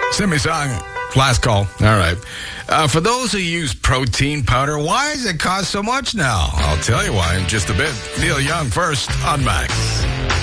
Send me a song. Last call. All right. For those who use protein powder, why does it cost so much now? I'll tell you why in just a bit. Neil Young first on Max.